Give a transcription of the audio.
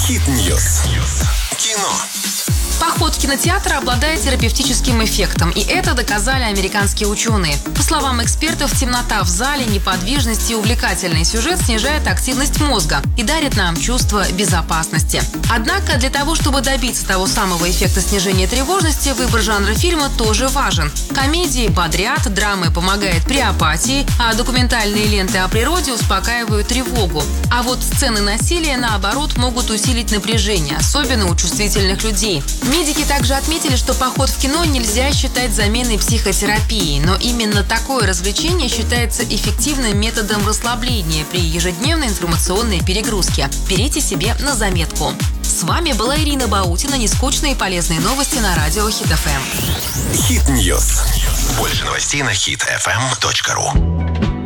Хит-ньюс. Кино. Поход в кинотеатр обладает терапевтическим эффектом, и это доказали американские ученые. По словам экспертов, темнота в зале, неподвижность и увлекательный сюжет снижает активность мозга и дарит нам чувство безопасности. Однако для того, чтобы добиться того самого эффекта снижения тревожности, выбор жанра фильма тоже важен. Комедии бодрят, драмы помогают при апатии, а документальные ленты о природе успокаивают тревогу. А вот сцены насилия, наоборот, могут усилить напряжение, особенно у чувствительных людей. Медики также отметили, что поход в кино нельзя считать заменой психотерапии, но именно такое развлечение считается эффективным методом расслабления при ежедневной информационной перегрузке. Берите себе на заметку. С вами была Ирина Баутина. Нескучные и полезные новости на радио Хит ФМ. Хит-ньюс. Больше новостей на hitfm.ru.